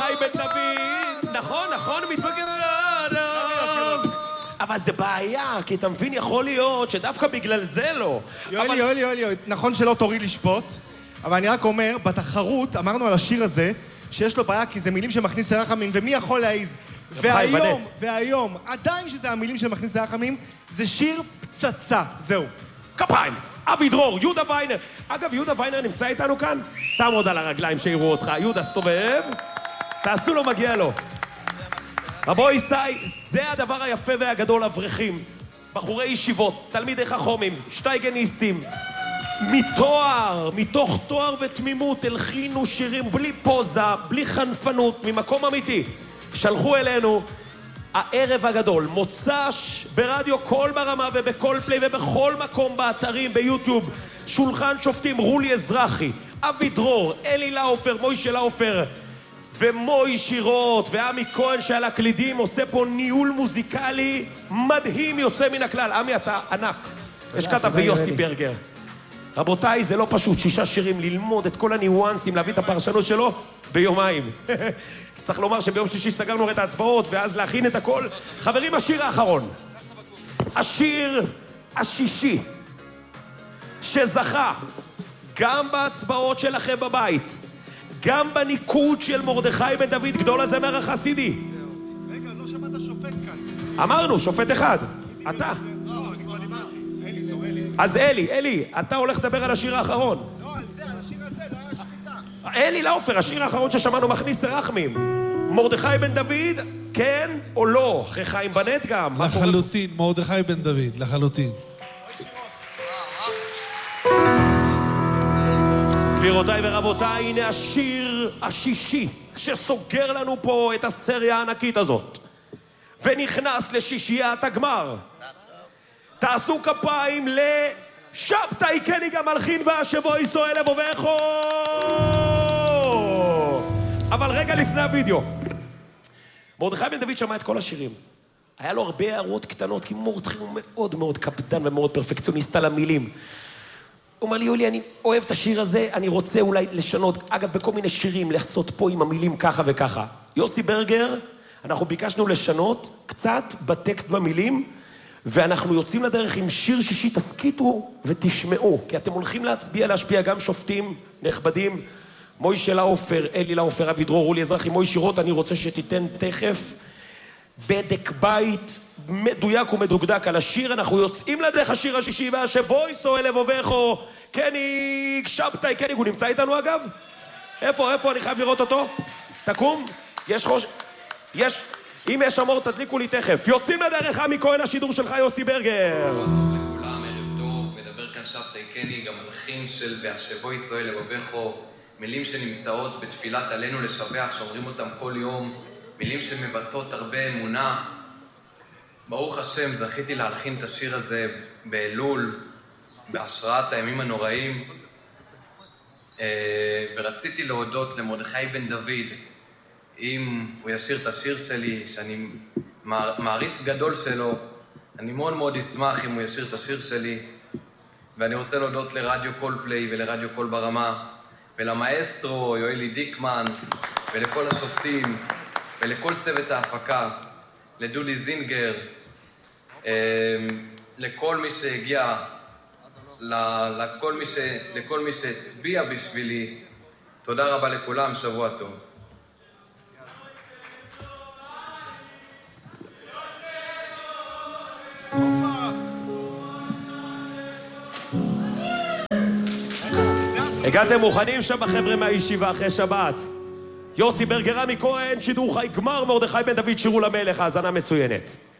בן דוד. נכון, מתבגר. אבל זה בעיה, כי אתה מבין, יכול להיות שדווקא בגלל זה לא. יואלי, נכון שלא תוריד לשפוט, אבל אני רק אומר, בתחרות אמרנו על השיר הזה, שיש לו בעיה כי זה מילים שמכניס לרחמים, ומי יכול להעיז? והיום, עדיין שזה המילים שמכניס לרחמים, זה שיר פצצה, זהו. כפיים, אבי דרור, יהודה ויינר. אגב, יהודה ויינר נמצא איתנו כאן? תעמוד על הרגליים שיראו אותך. יהודה, סתובב. תעשו לו, מגיע לו. רבוי סי, זה הדבר היפה והגדול, אברכים. בחורי ישיבות, תלמידי חכמים, שטייגניסטים. מתוך תואר ותמימות, הלחינו שירים בלי פוזה, בלי חנפנות, ממקום אמיתי. שלחו אלינו הערב הגדול, מוצ"ש ברדיו קול ברמה ובקול פליי ובכל מקום באתרים, ביוטיוב, שולחן שופטים, רולי אזרחי, אבי דרור, אלי לאופר, מוישה לאופר ומוי שירות ועמי כהן שעל הקלידים עושה פה ניהול מוזיקלי מדהים יוצא מן הכלל. עמי, אתה ענק. השקעת ויוסי ברגר. רבותיי, זה לא פשוט, 6 שירים, ללמוד את כל הניואנסים, להביא את הפרשנות שלו ביומיים. צריך לומר שביום שלישי סגרנו את ההצבעות, ואז להכין את הכל. חברים, השיר האחרון. השיר השישי, שזכה גם בהצבעות שלכם בבית, גם בניקוד של מרדכי בן דוד, גדול הזמר החסידי. רגע, לא שמעת שופט כאן. אמרנו, שופט אחד. אתה. לא, אני כבר דיברתי. אלי. אז אלי, אתה הולך לדבר על השיר האחרון. לא, על זה, על השיר הזה, לא היה שפיטה. אלי לאופר, השיר האחרון ששמענו מכניס רחמים. מרדכי בן דוד, כן או לא? אחרי חיים בנט גם. לחלוטין, מרדכי בן דוד, לחלוטין. גבירותיי ורבותיי, הנה השיר השישי שסוגר לנו פה את הסריה הענקית הזאת ונכנס לשישיית הגמר. תעשו כפיים לשבתאי קניג המלחין והשבו ישראל לבובכו. אבל רגע לפני הוידאו, מרדכי בן דוד שמע את כל השירים. היה לו הרבה הערות קטנות, כי מרדכי הוא מאוד מאוד קפדן ומאוד פרפקציוניסט על המילים. הוא אומר לי, יולי, אני אוהב את השיר הזה, אני רוצה אולי לשנות, אגב, בכל מיני שירים, לעשות פה עם המילים ככה וככה. יוסי ברגר, אנחנו ביקשנו לשנות קצת בטקסט במילים, ואנחנו יוצאים לדרך עם שיר שישי, תסכיתו ותשמעו, כי אתם הולכים להשפיע גם שופטים נכבדים, מוישה לאופר, אלי לאופר, אבי דרור, רולי אזרחי, מוי שירות, אני רוצה שתיתן תכף בדק בית מדויק ומדוקדק על השיר. אנחנו יוצאים לדרך השיר השישי, והשבו ישראל לבובכו, קניג, שבתאי קניג, הוא נמצא איתנו אגב? איפה? אני חייב לראות אותו. תקום, אם יש אמור תדליקו לי תכף. יוצאים לדרך, עמי כהן, השידור שלך, יוסי ברגר. לכולם, ערב טוב, מדבר כאן שבתאי קניג, המלחין של והשבו ישראל לבובכו, מילים שנמצאות בתפילת עלינו לשבח, שאומרים אותם כל יום, מילים שמבטאות הרבה אמונה. ברוך השם, זכיתי להלחין את השיר הזה באלול, בהשראת הימים הנוראים, ורציתי להודות למרדכי בן דוד, אם הוא ישיר את השיר שלי, שאני מעריץ גדול שלו, אני מאוד מאוד אשמח אם הוא ישיר את השיר שלי, ואני רוצה להודות לרדיו קול פליי ולרדיו קול ברמה, ולמאסטרו יואלי דיקמן, ולכל השופטים, ולכל צוות ההפקה, לדודי זינגר, לכל מי שהגיע, לכל מי שהצביע בשבילי. תודה רבה לכולם, שבוע טוב. הגעתם מוכנים שם החבר'ה מהישיבה אחרי שבת? יוסי ברגר, עמי כהן, שידור חי גמר, מרדכי בן דוד, שירו למלך, האזנה מצוינת.